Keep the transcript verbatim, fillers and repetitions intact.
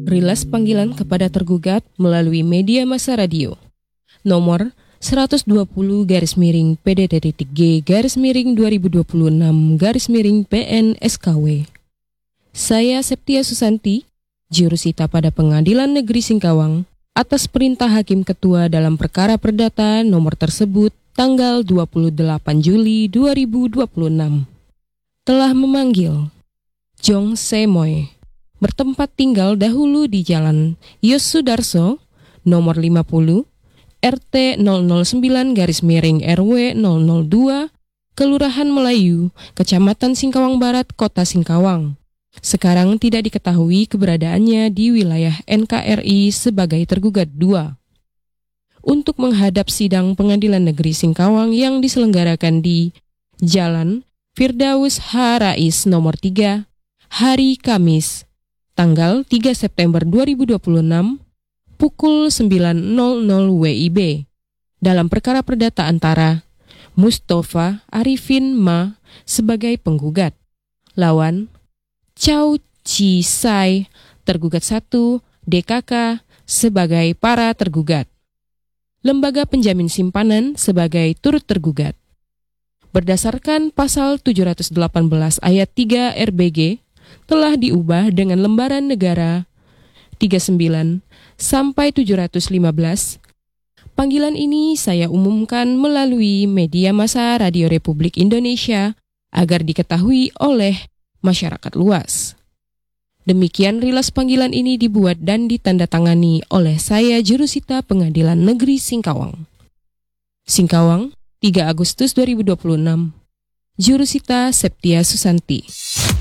Rilas panggilan kepada tergugat melalui media massa radio. Nomor seratus dua puluh garis miring P D T G garis miring dua ribu dua puluh enam garis miring P N S K W. Saya Septia Susanti, jurusita pada Pengadilan Negeri Singkawang, atas perintah Hakim Ketua dalam perkara perdata nomor tersebut tanggal dua puluh delapan Juli dua ribu dua puluh enam, telah memanggil Jong Semoy, bertempat tinggal dahulu di Jalan Yos Sudarso, nomor lima puluh, R T nol nol sembilan garis miring R W nol nol dua, Kelurahan Melayu, Kecamatan Singkawang Barat, Kota Singkawang. Sekarang tidak diketahui keberadaannya di wilayah N K R I sebagai tergugat dua. Untuk menghadap sidang Pengadilan Negeri Singkawang yang diselenggarakan di Jalan Firdaus H. Rais nomor tiga, hari Kamis, tanggal tiga September dua ribu dua puluh enam, pukul sembilan nol nol W I B, dalam perkara perdata antara Mustafa Arifin Ma sebagai penggugat, lawan Chow Chi Sai, tergugat satu, D K K, sebagai para tergugat. Lembaga Penjamin Simpanan sebagai turut tergugat. Berdasarkan pasal tujuh ratus delapan belas ayat tiga R B G, telah diubah dengan lembaran negara tiga puluh sembilan sampai tujuh ratus lima belas. Panggilan ini saya umumkan melalui media massa Radio Republik Indonesia agar diketahui oleh masyarakat luas. Demikian rilas panggilan ini dibuat dan ditandatangani oleh saya jurusita Pengadilan Negeri Singkawang. Singkawang, tiga Agustus dua ribu dua puluh enam. Jurusita Septia Susanti.